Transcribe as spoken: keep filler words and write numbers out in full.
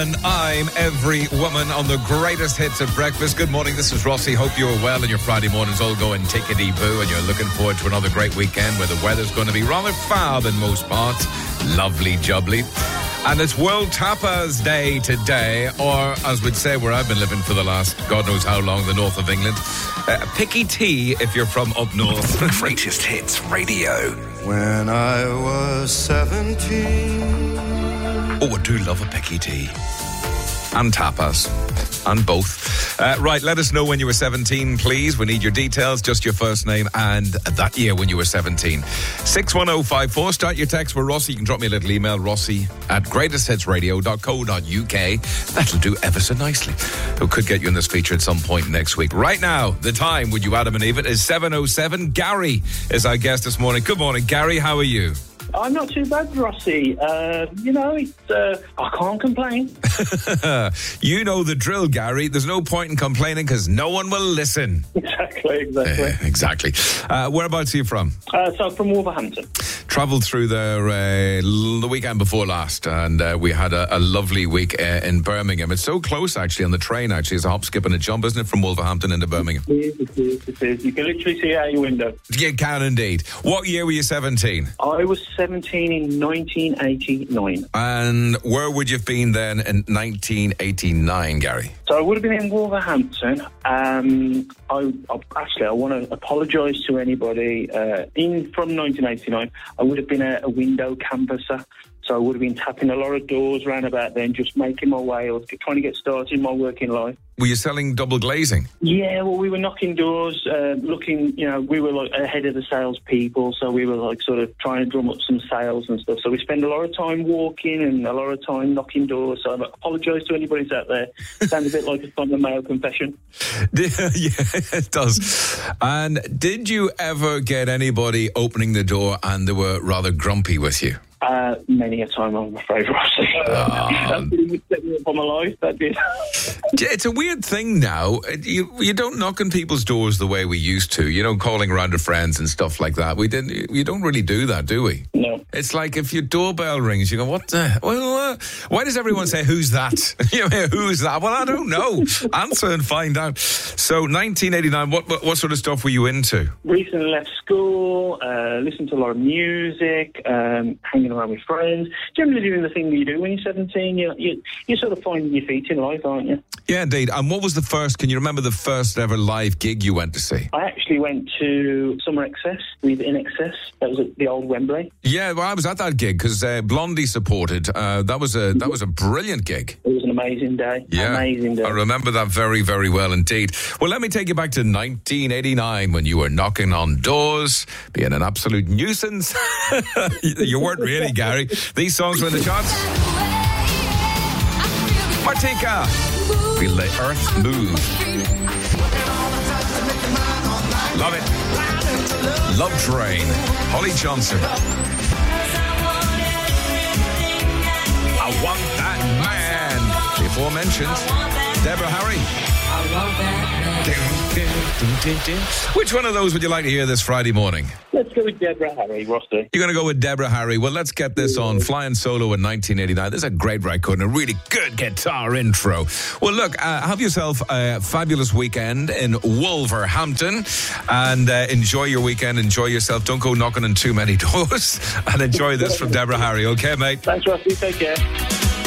And I'm every woman on the greatest hits at breakfast. Good morning, this is Rossi. Hope you're well and your Friday morning's all going tickety-boo and you're looking forward to another great weekend where the weather's going to be rather fab in most parts. Lovely jubbly. And it's World Tapas Day today, or as we'd say where I've been living for the last God knows how long, the north of England. Uh, picky tea if you're from up north. Greatest Hits Radio. When I was seventeen. Oh, I do love a picky tea. And tapas. And both. Uh, right, let us know when you were seventeen, please. We need your details, just your first name and that year when you were seventeen. six one oh five four. Start your text with Rossi. You can drop me a little email, Rossi at greatest hits radio dot co dot uk. That'll do ever so nicely. We could get you in this feature at some point next week. Right now, the time, would you Adam and Eve it, is seven oh seven. Gary is our guest this morning. Good morning, Gary. How are you? I'm not too bad, Rossi. Uh, you know, it's, uh, I can't complain. You know the drill, Gary. There's no point in complaining because no one will listen. Exactly, exactly. Uh, exactly. Uh, whereabouts are you from? Uh, so from Wolverhampton. Travelled through there uh, the weekend before last, and uh, we had a, a lovely week uh, in Birmingham. It's so close, actually, on the train, actually. It's a hop, skip and a jump, isn't it, from Wolverhampton into Birmingham? It is, it is, it is. You can literally see it out your window. You can indeed. What year were you seventeen? I was seventeen in nineteen eighty-nine. And where would you have been then in nineteen eighty-nine, Gary? So I would have been in Wolverhampton. Um, I, I actually I want to apologise to anybody uh, in from nineteen eighty-nine. I would have been a, a window canvasser. So I would have been tapping a lot of doors round about then, just making my way or trying to get started in my working life. Were you selling double glazing? Yeah, well, we were knocking doors, uh, looking, you know, we were like ahead of the salespeople, so we were like sort of trying to drum up some sales and stuff. So we spend a lot of time walking and a lot of time knocking doors. So I apologise to anybody who's out there. Sounds a bit like a Thunder Mail confession. Yeah, it does. And did you ever get anybody opening the door and they were rather grumpy with you? Uh, many a time, I'm afraid, Rossi. That pretty much set me up on my life, that did. It's a weird thing now. You you don't knock on people's doors the way we used to. You know, calling around to friends and stuff like that. We didn't. You don't really do that, do we? No. It's like if your doorbell rings, you go, "What the? Well, uh, why does everyone say who's that? You know, who's that? Well, I don't know. Answer and find out." So, nineteen eighty-nine. What what, what sort of stuff were you into? Recently left school. Uh, listened to a lot of music. Um, hanging around with friends, generally doing the thing that you do when you're seventeen. You, you, you're sort of finding your feet in life, aren't you? Yeah, indeed. And what was the first, can you remember the first ever live gig you went to see? I actually went to Summer Excess with In Excess. That was at the old Wembley. Yeah, well, I was at that gig because uh, Blondie supported. Uh, that was a that was a brilliant gig. It was an amazing day. Yeah, amazing day. I remember that very, very well indeed. Well, let me take you back to nineteen eighty-nine when you were knocking on doors, being an absolute nuisance. You weren't really, Gary. These songs were in the charts. Martika, Feel the Earth Move. Love it. Love Train. Holly Johnson. I Want That Man. The aforementioned Deborah Harry. I love that man. Which one of those would you like to hear this Friday morning? Let's go with Deborah Harry, Rossi. You're going to go with Deborah Harry. Well, let's get this on. Flying Solo in nineteen eighty-nine. This is a great record and a really good guitar intro. Well, look, uh, have yourself a fabulous weekend in Wolverhampton and uh, enjoy your weekend. Enjoy yourself. Don't go knocking on too many doors and enjoy this from Deborah Harry. Okay, mate? Thanks, Rossi. Take care.